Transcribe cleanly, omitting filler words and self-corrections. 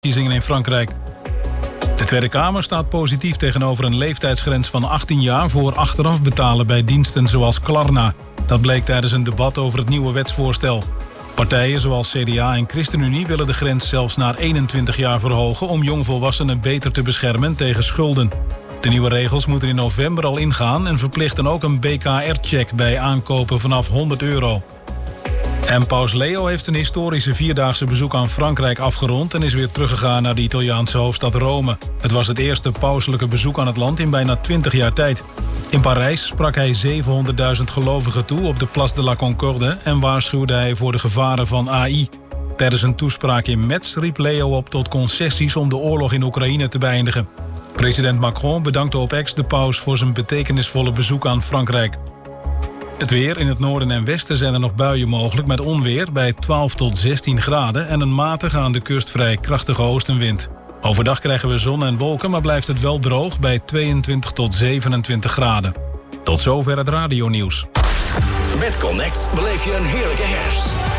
verkiezingen in Frankrijk. De Tweede Kamer staat positief tegenover een leeftijdsgrens van 18 jaar... voor achteraf betalen bij diensten zoals Klarna. Dat bleek tijdens een debat over het nieuwe wetsvoorstel. Partijen zoals CDA en ChristenUnie willen de grens zelfs naar 21 jaar verhogen... om jongvolwassenen beter te beschermen tegen schulden. De nieuwe regels moeten in november al ingaan... en verplichten ook een BKR-check bij aankopen vanaf €100. En paus Leo heeft een historische 4-daagse bezoek aan Frankrijk afgerond... en is weer teruggegaan naar de Italiaanse hoofdstad Rome. Het was het eerste pauselijke bezoek aan het land in bijna 20 jaar tijd. In Parijs sprak hij 700.000 gelovigen toe op de Place de la Concorde... en waarschuwde hij voor de gevaren van AI. Tijdens een toespraak in Metz riep Leo op tot concessies... om de oorlog in Oekraïne te beëindigen. President Macron bedankte op X de paus voor zijn betekenisvolle bezoek aan Frankrijk. Het weer: in het noorden en westen zijn er nog buien mogelijk met onweer bij 12 tot 16 graden... en een matige aan de kust vrij krachtige oostenwind. Overdag krijgen we zon en wolken, maar blijft het wel droog bij 22 tot 27 graden. Tot zover het radionieuws. Met Connect beleef je een heerlijke herfst.